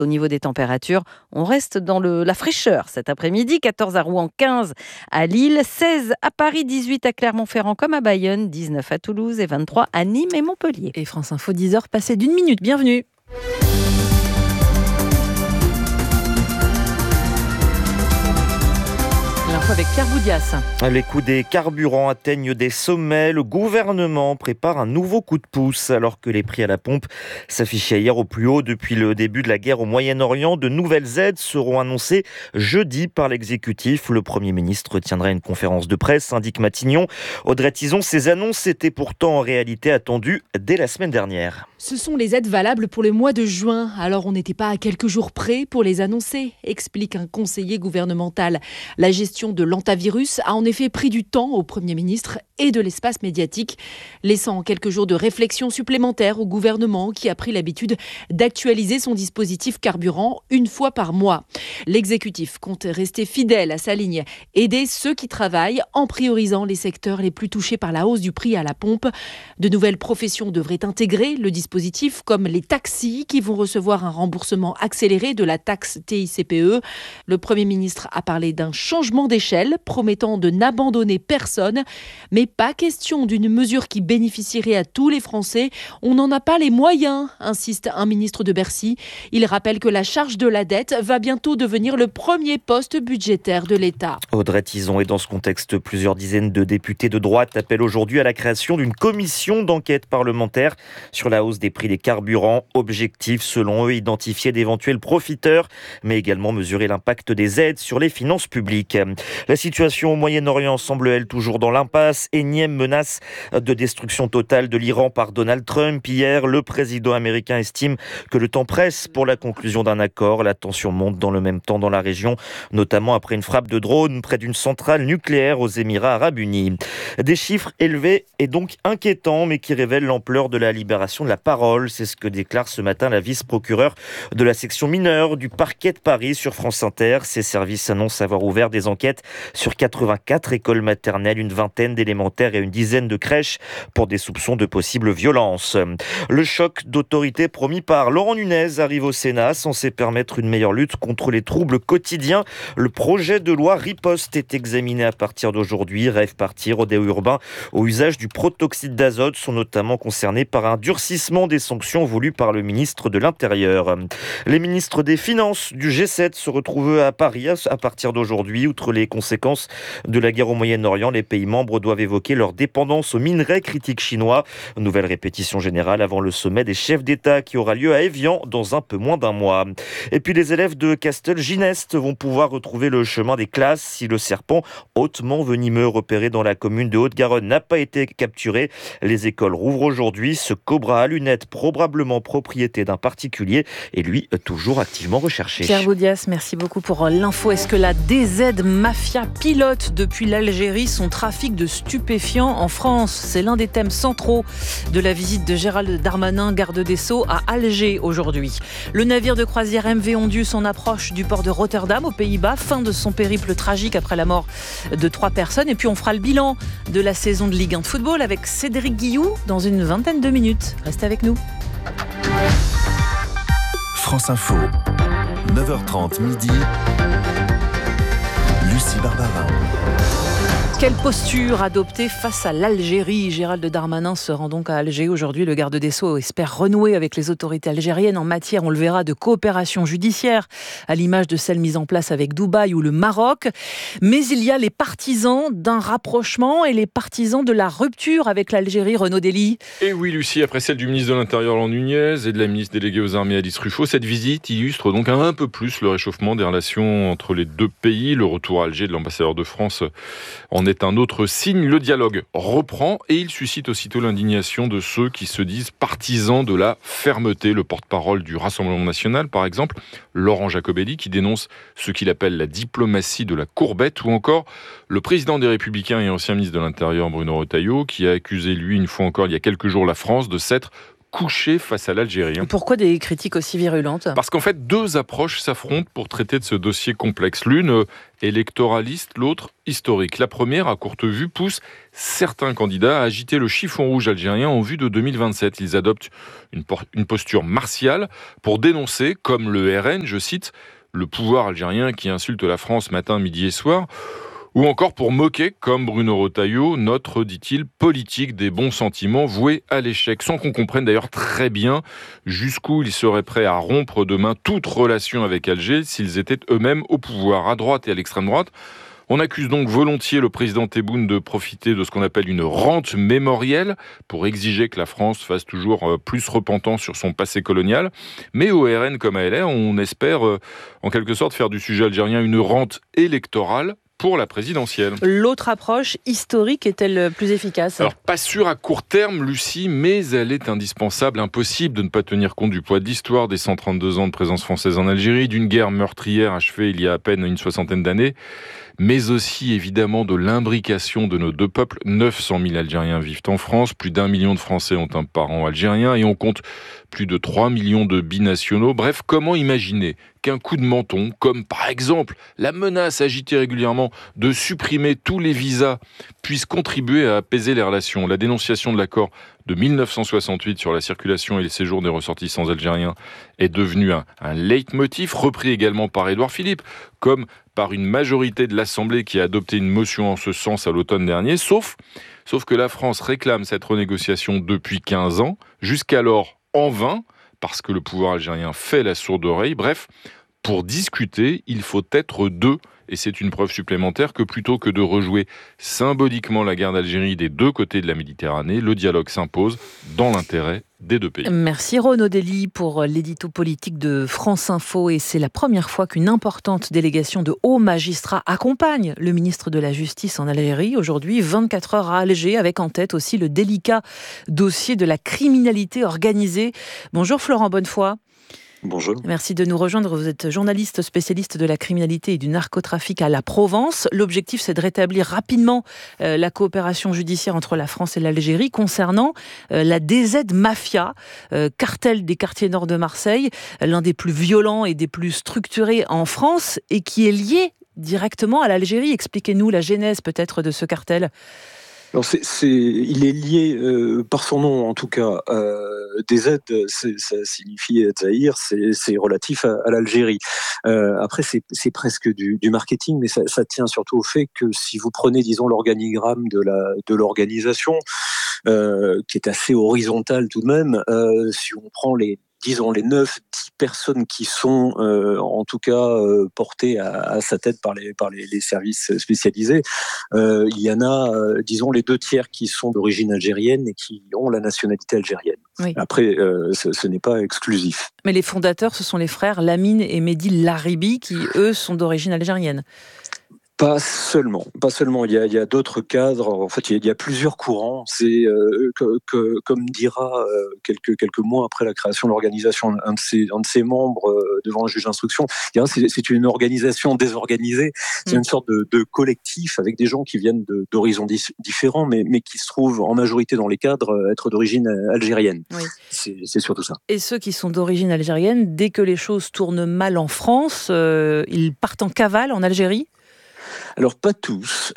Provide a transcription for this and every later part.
Au niveau des températures, on reste dans la fraîcheur cet après-midi. 14 à Rouen, 15 à Lille, 16 à Paris, 18 à Clermont-Ferrand comme à Bayonne, 19 à Toulouse et 23 à Nîmes et Montpellier. Et France Info, 10h passées d'1 minute. Bienvenue. L'info avec Pierre Boudias. Les coûts des carburants atteignent des sommets. Le gouvernement prépare un nouveau coup de pouce alors que les prix à la pompe s'affichaient hier au plus haut depuis le début de la guerre au Moyen-Orient. De nouvelles aides seront annoncées jeudi par l'exécutif. Le Premier ministre tiendra une conférence de presse, indique Matignon. Audrey Tizon, ces annonces étaient pourtant en réalité attendues dès la semaine dernière. Ce sont les aides valables pour le mois de juin. Alors on n'était pas à quelques jours près pour les annoncer, explique un conseiller gouvernemental. La gestion de l'antavirus a en effet pris du temps au Premier ministre et de l'espace médiatique, laissant quelques jours de réflexion supplémentaire au gouvernement qui a pris l'habitude d'actualiser son dispositif carburant une fois par mois. L'exécutif compte rester fidèle à sa ligne, aider ceux qui travaillent en priorisant les secteurs les plus touchés par la hausse du prix à la pompe. De nouvelles professions devraient intégrer le dispositif comme les taxis qui vont recevoir un remboursement accéléré de la taxe TICPE. Le Premier ministre a parlé d'un changement d'échelle promettant de n'abandonner personne, mais pas question d'une mesure qui bénéficierait à tous les Français. On n'en a pas les moyens, insiste un ministre de Bercy. Il rappelle que la charge de la dette va bientôt devenir le premier poste budgétaire de l'État. Audrey Tizon, et dans ce contexte, plusieurs dizaines de députés de droite appellent aujourd'hui à la création d'une commission d'enquête parlementaire sur la hausse des prix des carburants. Objectif, selon eux, identifier d'éventuels profiteurs, mais également mesurer l'impact des aides sur les finances publiques. La situation au Moyen-Orient semble, elle, toujours dans l'impasse. Énième menace de destruction totale de l'Iran par Donald Trump. Hier, le président américain estime que le temps presse pour la conclusion d'un accord. La tension monte dans le même temps dans la région, notamment après une frappe de drone près d'une centrale nucléaire aux Émirats arabes unis. Des chiffres élevés et donc inquiétants, mais qui révèlent l'ampleur de la libération de la parole. C'est ce que déclare ce matin la vice-procureure de la section mineure du parquet de Paris sur France Inter. Ses services annoncent avoir ouvert des enquêtes sur 84 écoles maternelles, une vingtaine d'élémentaires et une dizaine de crèches pour des soupçons de possibles violences. Le choc d'autorité promis par Laurent Nunez arrive au Sénat, censé permettre une meilleure lutte contre les troubles quotidiens. Le projet de loi Riposte est examiné à partir d'aujourd'hui. Rêve parti, rodéo urbain au usage du protoxyde d'azote sont notamment concernés par un durcissement des sanctions voulues par le ministre de l'Intérieur. Les ministres des Finances du G7 se retrouvent à Paris à partir d'aujourd'hui. Outre les conséquences de la guerre au Moyen-Orient, les pays membres doivent évoquer leur dépendance aux minerais critiques chinois. Nouvelle répétition générale avant le sommet des chefs d'État qui aura lieu à Évian dans un peu moins d'un mois. Et puis les élèves de Castelginest vont pouvoir retrouver le chemin des classes si le serpent hautement venimeux repéré dans la commune de Haute-Garonne n'a pas été capturé. Les écoles rouvrent aujourd'hui. Ce cobra à lunettes, probablement propriété d'un particulier, est lui toujours activement recherché. Pierre Boudias, merci beaucoup pour l'info. Est-ce que la DZ Mafia pilote depuis l'Algérie son trafic de stupéfiants en France? C'est l'un des thèmes centraux de la visite de Gérald Darmanin, garde des Sceaux, à Alger aujourd'hui. Le navire de croisière MV Ondius en approche du port de Rotterdam aux Pays-Bas. Fin de son périple tragique après la mort de 3 personnes. Et puis on fera le bilan de la saison de Ligue 1 de football avec Cédric Guillou dans une vingtaine de minutes. Restez avec nous. France Info, 9h30 midi. Lucie Barbarin. Quelle posture adopter face à l'Algérie? Gérald Darmanin se rend donc à Alger aujourd'hui. Le garde des Sceaux espère renouer avec les autorités algériennes en matière, on le verra, de coopération judiciaire, à l'image de celle mise en place avec Dubaï ou le Maroc. Mais il y a les partisans d'un rapprochement et les partisans de la rupture avec l'Algérie. Renaud Dely. Et oui, Lucie, après celle du ministre de l'Intérieur Laurent Nunez et de la ministre déléguée aux armées Alice Ruffo, cette visite illustre donc un peu plus le réchauffement des relations entre les deux pays. Le retour à Alger de l'ambassadeur de France en est un autre signe. Le dialogue reprend et il suscite aussitôt l'indignation de ceux qui se disent partisans de la fermeté. Le porte-parole du Rassemblement national, par exemple, Laurent Jacobelli, qui dénonce ce qu'il appelle la diplomatie de la courbette, ou encore le président des Républicains et ancien ministre de l'Intérieur, Bruno Retailleau, qui a accusé, lui, une fois encore, il y a quelques jours, la France de s'être couché face à l'Algérie. Pourquoi des critiques aussi virulentes ? Parce qu'en fait, deux approches s'affrontent pour traiter de ce dossier complexe. L'une électoraliste, l'autre historique. La première, à courte vue, pousse certains candidats à agiter le chiffon rouge algérien en vue de 2027. Ils adoptent une posture martiale pour dénoncer, comme le RN, je cite, le pouvoir algérien qui insulte la France matin, midi et soir, ou encore pour moquer, comme Bruno Retailleau, notre, dit-il, politique des bons sentiments vouée à l'échec, sans qu'on comprenne d'ailleurs très bien jusqu'où ils seraient prêts à rompre demain toute relation avec Alger s'ils étaient eux-mêmes au pouvoir, à droite et à l'extrême droite. On accuse donc volontiers le président Tebboune de profiter de ce qu'on appelle une rente mémorielle pour exiger que la France fasse toujours plus repentant sur son passé colonial. Mais au RN comme à LR, on espère en quelque sorte faire du sujet algérien une rente électorale pour la présidentielle. L'autre approche historique est-elle plus efficace ? Alors, pas sûr à court terme, Lucie, mais elle est indispensable. Impossible de ne pas tenir compte du poids de l'histoire, des 132 ans de présence française en Algérie, d'une guerre meurtrière achevée il y a à peine une soixantaine d'années, mais aussi évidemment de l'imbrication de nos deux peuples. 900 000 Algériens vivent en France, plus d'1 million de Français ont un parent algérien et on compte plus de 3 millions de binationaux. Bref, comment imaginer qu'un coup de menton, comme par exemple la menace agitée régulièrement de supprimer tous les visas, puisse contribuer à apaiser les relations ? La dénonciation de l'accord de 1968 sur la circulation et le séjour des ressortissants algériens est devenue un leitmotiv, repris également par Édouard Philippe, comme par une majorité de l'Assemblée qui a adopté une motion en ce sens à l'automne dernier, sauf que la France réclame cette renégociation depuis 15 ans, jusqu'alors en vain, parce que le pouvoir algérien fait la sourde oreille. Bref, pour discuter, il faut être deux. Et c'est une preuve supplémentaire que plutôt que de rejouer symboliquement la guerre d'Algérie des deux côtés de la Méditerranée, le dialogue s'impose dans l'intérêt des deux pays. Merci Renaud Dely pour l'édito politique de France Info. Et c'est la première fois qu'une importante délégation de hauts magistrats accompagne le ministre de la Justice en Algérie. Aujourd'hui, 24 heures à Alger, avec en tête aussi le délicat dossier de la criminalité organisée. Bonjour Florent Bonnefoy. Bonjour. Merci de nous rejoindre. Vous êtes journaliste spécialiste de la criminalité et du narcotrafic à la Provence. L'objectif, c'est de rétablir rapidement la coopération judiciaire entre la France et l'Algérie concernant la DZ Mafia, cartel des quartiers nord de Marseille, l'un des plus violents et des plus structurés en France et qui est lié directement à l'Algérie. Expliquez-nous la genèse peut-être de ce cartel. Alors il est lié par son nom en tout cas. DZ, ça signifie Zaïre, c'est relatif à l'Algérie. Après, c'est presque du marketing, mais ça tient surtout au fait que si vous prenez, disons, l'organigramme de l'organisation, qui est assez horizontal tout de même, si on prend les 9-10 personnes qui sont en tout cas portées à sa tête par les services spécialisés, il y en a, disons, les 2/3 qui sont d'origine algérienne et qui ont la nationalité algérienne. Oui. Après, ce n'est pas exclusif. Mais les fondateurs, ce sont les frères Lamine et Mehdi Laribi qui, eux, sont d'origine algérienne. Pas seulement. Il y a d'autres cadres. En fait, il y a plusieurs courants. C'est comme dira quelques mois après la création de l'organisation, un de ses membres devant un juge d'instruction, c'est une organisation désorganisée. C'est une sorte de collectif avec des gens qui viennent d'horizons différents, mais qui se trouvent en majorité dans les cadres être d'origine algérienne. Oui. C'est surtout ça. Et ceux qui sont d'origine algérienne, dès que les choses tournent mal en France, ils partent en cavale en Algérie ? Alors pas tous.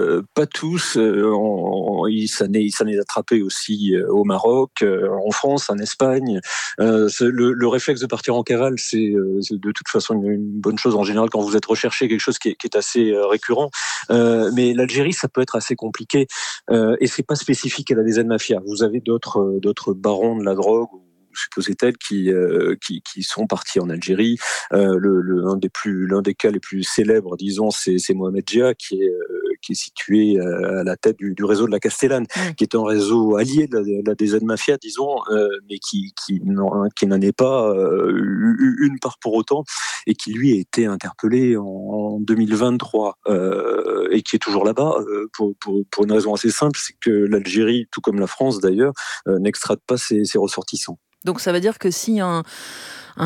Ça n'est attrapé aussi au Maroc, en France, en Espagne. Le réflexe de partir en cavale, c'est de toute façon une bonne chose en général quand vous êtes recherché, quelque chose qui est assez récurrent. Mais l'Algérie, ça peut être assez compliqué, et c'est pas spécifique à la DZ Mafia. Vous avez d'autres barons de la drogue, supposait-elle, qui sont partis en Algérie. L'un des cas les plus célèbres, disons, c'est Mohamed Dia, qui est situé à la tête du réseau de la Castellane, qui est un réseau allié de la DZ Mafia, disons, mais qui n'en est pas une part pour autant, et qui lui a été interpellé en 2023 et qui est toujours là-bas pour une raison assez simple, c'est que l'Algérie, tout comme la France d'ailleurs, n'extrade pas ses ressortissants. Donc ça veut dire que si un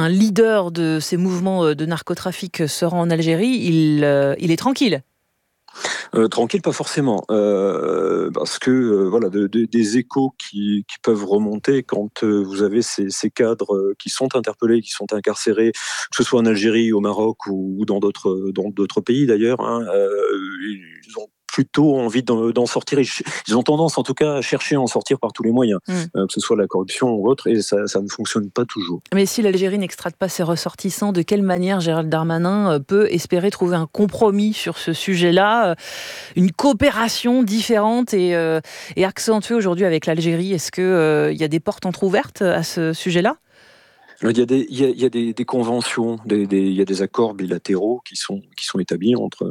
leader de ces mouvements de narcotrafic se rend en Algérie, il est tranquille. Tranquille, pas forcément, parce que voilà, des échos qui peuvent remonter quand vous avez ces cadres qui sont interpellés, qui sont incarcérés, que ce soit en Algérie, au Maroc ou dans d'autres pays d'ailleurs. Ils ont plutôt envie d'en sortir. Ils ont tendance, en tout cas, à chercher à en sortir par tous les moyens, que ce soit la corruption ou autre, et ça ne fonctionne pas toujours. Mais si l'Algérie n'extrade pas ses ressortissants, de quelle manière Gérald Darmanin peut espérer trouver un compromis sur ce sujet-là, une coopération différente et accentuée aujourd'hui avec l'Algérie? Est-ce qu'il y a des portes entrouvertes à ce sujet-là? Il y a des conventions, il y a des accords bilatéraux qui sont établis entre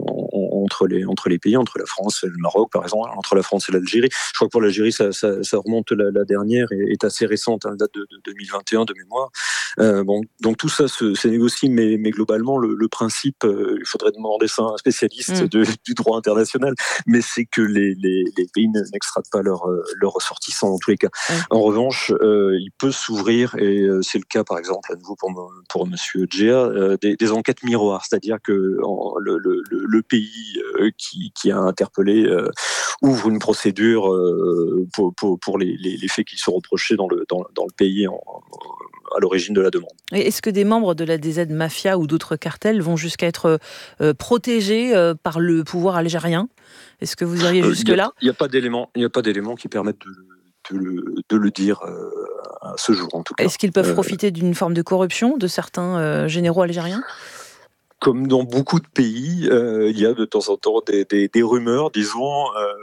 les pays, entre la France et le Maroc, par exemple, entre la France et l'Algérie. Je crois que pour l'Algérie, ça remonte, la dernière est assez récente, date de 2021 de mémoire. Donc tout ça se négocie, mais globalement, le principe, il faudrait demander ça à un spécialiste du droit international, mais c'est que les pays n'extradent pas leurs ressortissants en tous les cas. En revanche, il peut s'ouvrir, et c'est le cas par exemple à nouveau pour Monsieur Djea, des enquêtes miroirs, c'est-à-dire que le pays qui a interpellé ouvre une procédure pour les faits qui sont reprochés dans le pays à l'origine de la demande. Et est-ce que des membres de la DZ Mafia ou d'autres cartels vont jusqu'à être protégés par le pouvoir algérien? Est-ce que vous iriez jusque-là? Il n'y a pas d'éléments qui permettent de le dire à ce jour, en tout cas. Est-ce qu'ils peuvent profiter d'une forme de corruption de certains généraux algériens? Comme dans beaucoup de pays, il y a de temps en temps des rumeurs, disons,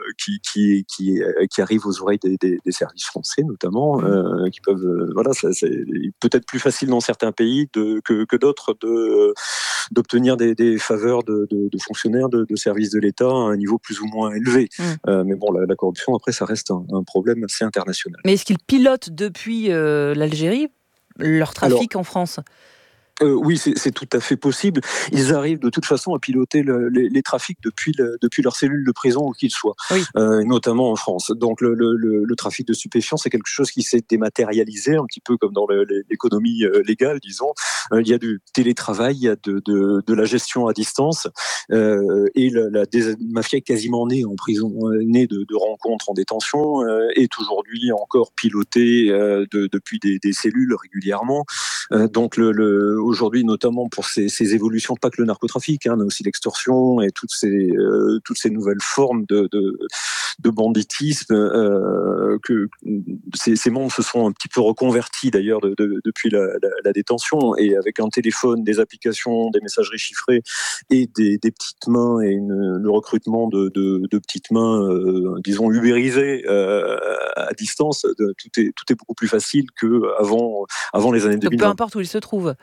qui arrivent aux oreilles des services français, notamment, qui peuvent, c'est peut-être plus facile dans certains pays que d'autres d'obtenir des faveurs de fonctionnaires de services de l'État à un niveau plus ou moins élevé. Mais bon, la corruption, après, ça reste un problème assez international. Mais est-ce qu'ils pilotent depuis l'Algérie leur trafic en France? Oui, c'est tout à fait possible. Ils arrivent de toute façon à piloter les trafics depuis leur cellule de prison où qu'ils soient, notamment en France. Donc le trafic de stupéfiants, c'est quelque chose qui s'est dématérialisé, un petit peu comme dans l'économie légale, disons. Il y a du télétravail, il y a de la gestion à distance, et la mafia est quasiment née en prison, née de rencontres en détention, est aujourd'hui encore pilotée depuis des cellules régulièrement. Donc aujourd'hui, notamment pour ces évolutions, pas que le narcotrafic, mais aussi l'extorsion et toutes ces nouvelles formes de banditisme, que ces membres se sont un petit peu reconvertis d'ailleurs depuis la détention, et avec un téléphone, des applications, des messageries chiffrées et des petites mains et le recrutement de petites mains, disons ubérisées à distance, tout est beaucoup plus facile qu'avant les années 2020. Donc peu importe où ils se trouvent.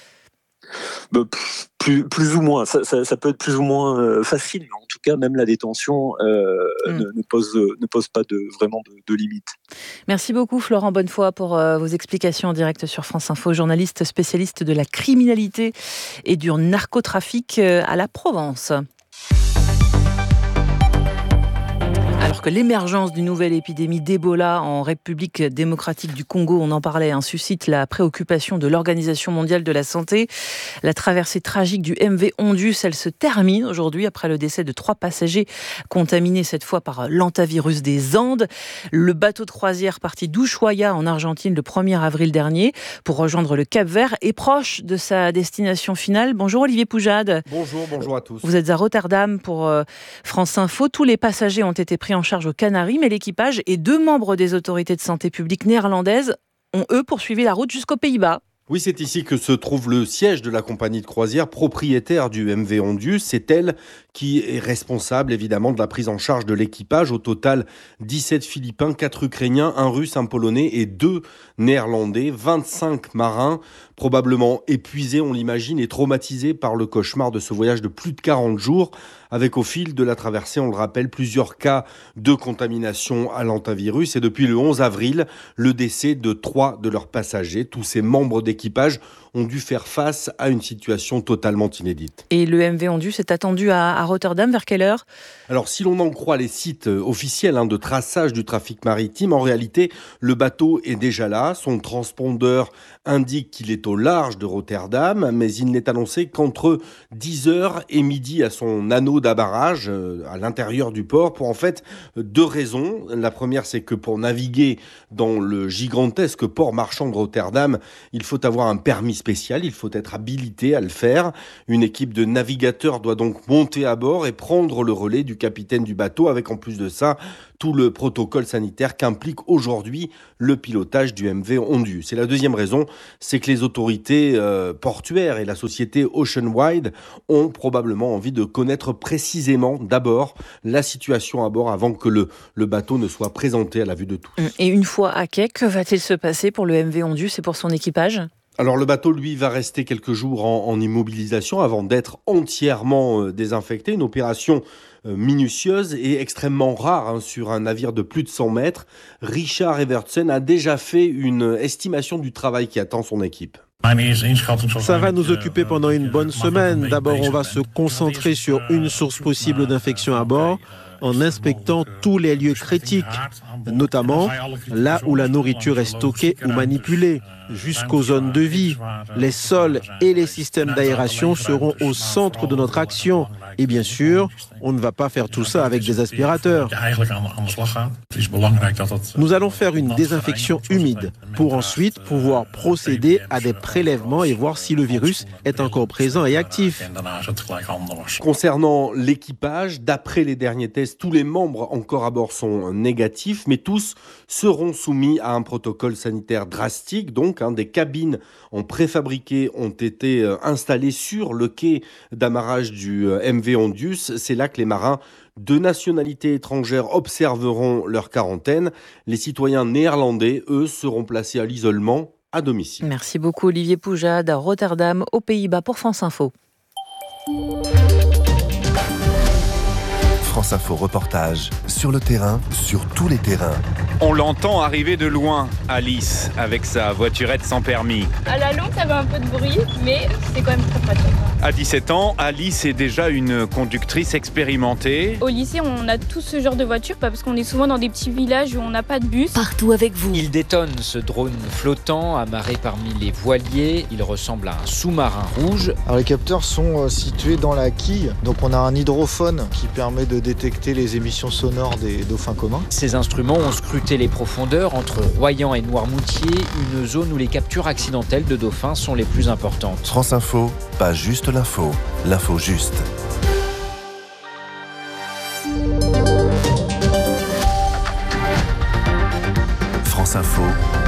Plus ou moins, ça peut être plus ou moins facile, mais en tout cas, même la détention ne pose pas vraiment de limite. Merci beaucoup Florent Bonnefoy pour vos explications en direct sur France Info, journaliste spécialiste de la criminalité et du narcotrafic à la Provence. Alors que l'émergence d'une nouvelle épidémie d'Ebola en République démocratique du Congo, on en parlait, suscite la préoccupation de l'Organisation mondiale de la santé. La traversée tragique du MV Ondus, elle se termine aujourd'hui après le décès de 3 passagers contaminés cette fois par l'hantavirus des Andes. Le bateau de croisière parti d'Ushuaia en Argentine le 1er avril dernier pour rejoindre le Cap-Vert est proche de sa destination finale. Bonjour Olivier Poujade. Bonjour à tous. Vous êtes à Rotterdam pour France Info. Tous les passagers ont été pris en charge aux Canaries, mais l'équipage et 2 membres des autorités de santé publique néerlandaises ont, eux, poursuivi la route jusqu'aux Pays-Bas. Oui, c'est ici que se trouve le siège de la compagnie de croisière propriétaire du MV Ondus. C'est elle qui est responsable, évidemment, de la prise en charge de l'équipage. Au total, 17 Philippins, 4 Ukrainiens, 1 Russe, 1 Polonais et 2 Néerlandais. 25 marins, probablement épuisés, on l'imagine, et traumatisés par le cauchemar de ce voyage de plus de 40 jours. Avec au fil de la traversée, on le rappelle, plusieurs cas de contamination à l'hantavirus. Et depuis le 11 avril, le décès de 3 de leurs passagers. Tous ces membres d'équipage ont dû faire face à une situation totalement inédite. Et le MV Ondius est attendu à Rotterdam vers quelle heure ? Alors, si l'on en croit les sites officiels de traçage du trafic maritime, en réalité, le bateau est déjà là. Son transpondeur indique qu'il est au large de Rotterdam, mais il n'est annoncé qu'entre 10h et midi à son anneau d'amarrage à l'intérieur du port, pour en fait 2 raisons. La première, c'est que pour naviguer dans le gigantesque port marchand de Rotterdam, il faut avoir un permis spécial, il faut être habilité à le faire. Une équipe de navigateurs doit donc monter à bord et prendre le relais du capitaine du bateau, avec en plus de ça tout le protocole sanitaire qu'implique aujourd'hui le pilotage du MV Ondius. Et la deuxième raison, c'est que les autorités portuaires et la société Ocean Wide ont probablement envie de connaître précisément d'abord la situation à bord avant que le bateau ne soit présenté à la vue de tous. Et une fois à quai, que va-t-il se passer pour le MV Ondius et pour son équipage ? Alors le bateau, lui, va rester quelques jours en immobilisation avant d'être entièrement désinfecté. Une opération minutieuse et extrêmement rare sur un navire de plus de 100 mètres. Richard Evertsen a déjà fait une estimation du travail qui attend son équipe. Ça va nous occuper pendant une bonne semaine. D'abord, on va se concentrer sur une source possible d'infection à bord en inspectant tous les lieux critiques, notamment là où la nourriture est stockée ou manipulée, jusqu'aux zones de vie. Les sols et les systèmes d'aération seront au centre de notre action. Et bien sûr, on ne va pas faire tout ça avec des aspirateurs. Nous allons faire une désinfection humide pour ensuite pouvoir procéder à des prélèvements et voir si le virus est encore présent et actif. Concernant l'équipage, d'après les derniers tests, tous les membres encore à bord sont négatifs, mais tous seront soumis à un protocole sanitaire drastique. Donc, des cabines en préfabriqué ont été installées sur le quai d'amarrage du MV Ondius. C'est là que les marins de nationalité étrangère observeront leur quarantaine. Les citoyens néerlandais, eux, seront placés à l'isolement à domicile. Merci beaucoup Olivier Poujade à Rotterdam, aux Pays-Bas pour France Info. France Info reportage sur le terrain, sur tous les terrains. On l'entend arriver de loin, Alice, avec sa voiturette sans permis. À la longue, ça avait un peu de bruit, mais c'est quand même très pratique. À 17 ans, Alice est déjà une conductrice expérimentée. Au lycée, on a tout ce genre de voiture parce qu'on est souvent dans des petits villages où on n'a pas de bus. Partout avec vous. Il détonne, ce drone flottant, amarré parmi les voiliers. Il ressemble à un sous-marin rouge. Alors les capteurs sont situés dans la quille, donc on a un hydrophone qui permet de détecter les émissions sonores des dauphins communs. Ces instruments ont scruté les profondeurs entre Royan et Noirmoutier, une zone où les captures accidentelles de dauphins sont les plus importantes. France Info, pas juste l'info, l'info juste. France Info,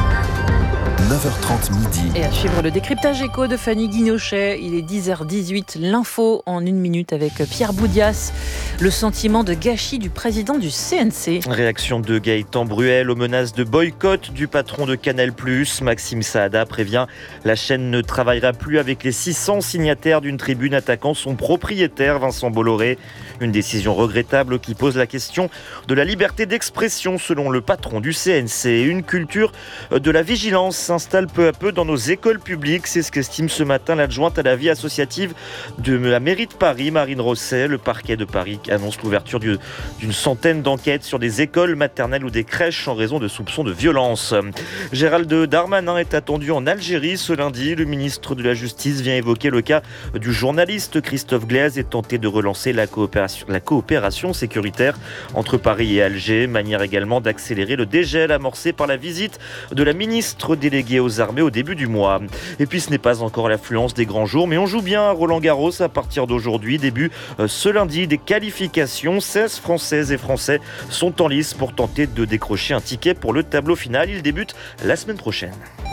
9h30 midi. Et à suivre le décryptage éco de Fanny Guinochet. Il est 10h18, l'info en 1 minute avec Pierre Boudias. Le sentiment de gâchis du président du CNC. Réaction de Gaëtan Bruel aux menaces de boycott du patron de Canal+. Maxime Saada prévient, la chaîne ne travaillera plus avec les 600 signataires d'une tribune attaquant son propriétaire Vincent Bolloré. Une décision regrettable qui pose la question de la liberté d'expression selon le patron du CNC. Une culture de la vigilance s'installe peu à peu dans nos écoles publiques. C'est ce qu'estime ce matin l'adjointe à la vie associative de la mairie de Paris, Marine Rosset. Le parquet de Paris annonce l'ouverture d'une centaine d'enquêtes sur des écoles maternelles ou des crèches en raison de soupçons de violence. Gérald Darmanin est attendu en Algérie ce lundi. Le ministre de la Justice vient évoquer le cas du journaliste Christophe Glaise et tenter de relancer la coopération sécuritaire entre Paris et Alger. Manière également d'accélérer le dégel amorcé par la visite de la ministre déléguée aux armées au début du mois. Et puis ce n'est pas encore l'affluence des grands jours, mais on joue bien à Roland-Garros à partir d'aujourd'hui. Début ce lundi des qualifications. 16 Françaises et Français sont en lice pour tenter de décrocher un ticket pour le tableau final. Il débute la semaine prochaine.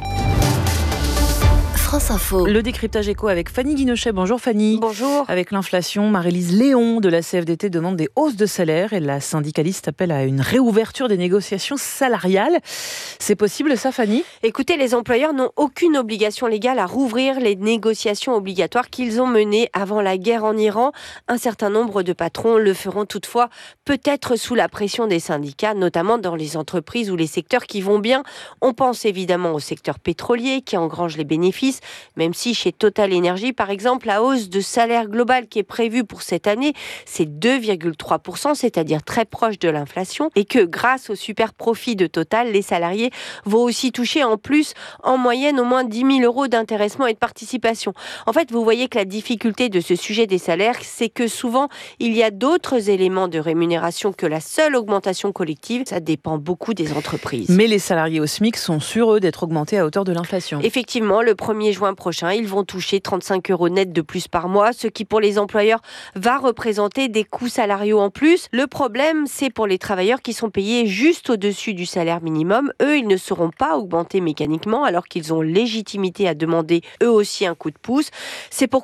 France Info. Le décryptage éco avec Fanny Guinochet. Bonjour Fanny. Bonjour. Avec l'inflation, Marie-Lise Léon de la CFDT demande des hausses de salaire et la syndicaliste appelle à une réouverture des négociations salariales. C'est possible ça, Fanny ? Écoutez, les employeurs n'ont aucune obligation légale à rouvrir les négociations obligatoires qu'ils ont menées avant la guerre en Iran. Un certain nombre de patrons le feront toutefois, peut-être sous la pression des syndicats, notamment dans les entreprises ou les secteurs qui vont bien. On pense évidemment au secteur pétrolier qui engrange les bénéfices, services, même si chez Total Energy, par exemple, la hausse de salaire globale qui est prévue pour cette année, c'est 2,3%, c'est-à-dire très proche de l'inflation, et que grâce au super profit de Total, les salariés vont aussi toucher en plus, en moyenne, au moins 10 000 euros d'intéressement et de participation. En fait, vous voyez que la difficulté de ce sujet des salaires, c'est que souvent, il y a d'autres éléments de rémunération que la seule augmentation collective. Ça dépend beaucoup des entreprises. Mais les salariés au SMIC sont sûrs, eux, d'être augmentés à hauteur de l'inflation. Effectivement, le 1er juin prochain, ils vont toucher 35 € net de plus par mois, ce qui pour les employeurs va représenter des coûts salariaux en plus. Le problème, c'est pour les travailleurs qui sont payés juste au-dessus du salaire minimum. Eux, ils ne seront pas augmentés mécaniquement alors qu'ils ont légitimité à demander eux aussi un coup de pouce. C'est pourquoi